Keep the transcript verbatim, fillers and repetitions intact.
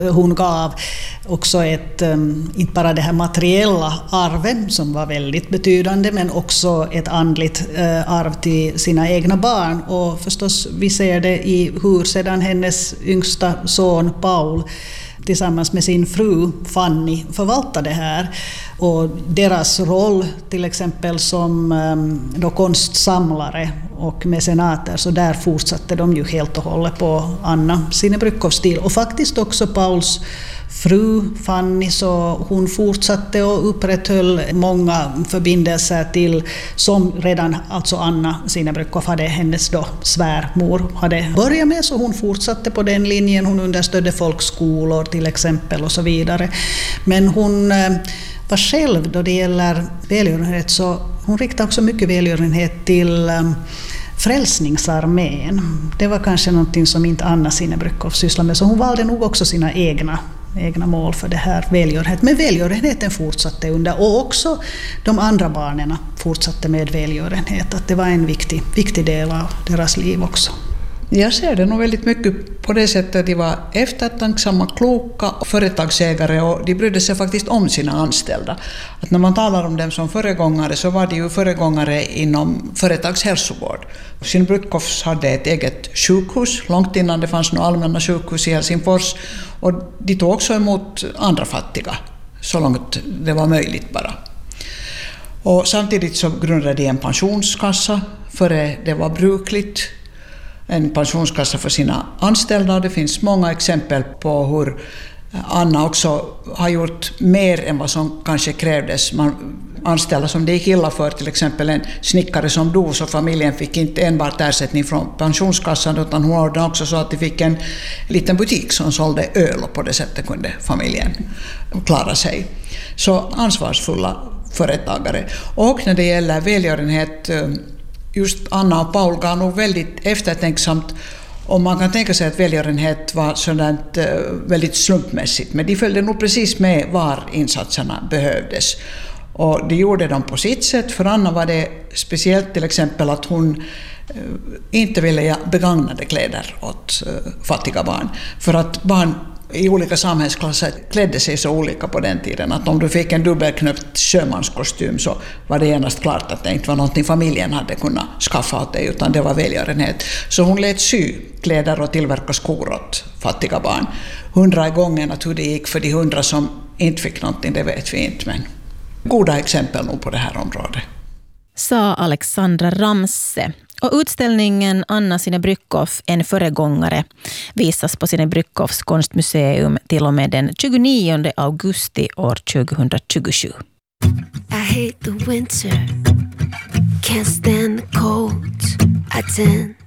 Hon gav också ett, inte bara det här materiella arvet som var väldigt betydande, men också ett andligt arv till sina egna barn. Och förstås, vi ser det i hur sedan hennes yngsta son Paul tillsammans med sin fru Fanny förvaltade det här. Och deras roll till exempel som då konstsamlare och mecenater, så där fortsatte de ju helt och hållet på Anna Sinnebrückhoffs stil. Och faktiskt också Pauls fru Fanny, så hon fortsatte och upprätthöll många förbindelser till, som redan alltså Anna Sinnebrückhoff hade, hennes då svärmor hade börjat med, så hon fortsatte på den linjen. Hon understödde folkskolor till exempel och så vidare. Men hon var själv, då det gäller välgörenhet, så hon riktade också mycket välgörenhet till Frälsningsarmén. Det var kanske någonting som inte Anna Sinnebrückhoff sysslade med, så hon valde nog också sina egna egna mål för det här välgörenhet. Men välgörenheten fortsatte under, och också de andra barnen fortsatte med välgörenhet. Att det var en viktig, viktig del av deras liv också. Jag ser det nog väldigt mycket på det sättet att de var eftertanksamma, kloka företagsägare, och de brydde sig faktiskt om sina anställda. Att när man talar om dem som föregångare, så var de ju föregångare inom företagshälsovård. Sinnebrückhoffs hade ett eget sjukhus långt innan det fanns några allmänna sjukhus i Helsingfors, och de tog också emot andra fattiga så långt det var möjligt bara. Och samtidigt så grundade de en pensionskassa före det var brukligt. En pensionskassa för sina anställda. Det finns många exempel på hur Anna också har gjort mer än vad som kanske krävdes. Man anställda som det gick illa för, till exempel en snickare som dog, så familjen fick inte enbart ersättning från pensionskassan, utan hon ordnade också så att de fick en liten butik som sålde öl, och på det sättet kunde familjen klara sig. Så ansvarsfulla företagare. Och när det gäller välgörenhet, just Anna och Paul gav nog väldigt eftertänksamt, och man kan tänka sig att välgörenhet var sådant väldigt slumpmässigt, men de följde nog precis med var insatserna behövdes. Och det gjorde de på sitt sätt. För Anna var det speciellt till exempel att hon inte ville begagnade kläder åt fattiga barn, för att barn i olika samhällsklasser klädde sig så olika på den tiden, att om du fick en dubbelknöpt sjömanskostym, så var det genast klart att det inte var någonting familjen hade kunnat skaffa åt dig, utan det var välgörenhet. Så hon lät sy kläder och tillverka skor åt fattiga barn. Hundra gånger, att hur det gick för de hundra som inte fick någonting, det vet vi inte, men goda exempel nog på det här området. Sa Alexandra Ramse. Och utställningen Anna Sinnebrückhoff, en föregångare, visas på Sinnebrückhoffs konstmuseum till och med den tjugonionde augusti år tjugohundratjugosju. I hate the winter, can't stand the cold. I tend